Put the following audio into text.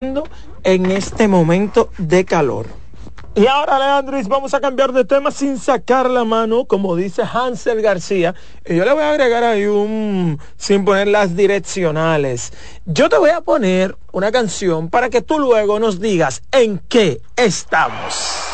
haciendo en este momento de calor. Y ahora, Leandris, vamos a cambiar de tema sin sacar la mano, como dice Hansel García. Y yo le voy a agregar ahí sin poner las direccionales. Yo te voy a poner una canción para que tú luego nos digas en qué estamos.